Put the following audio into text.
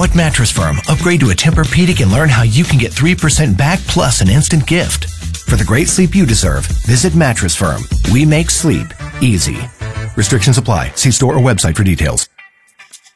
Now at Mattress Firm, upgrade to a Tempur-Pedic and learn how you can get 3% back plus an instant gift. For the great sleep you deserve, visit Mattress Firm. We make sleep easy. Restrictions apply. See store or website for details.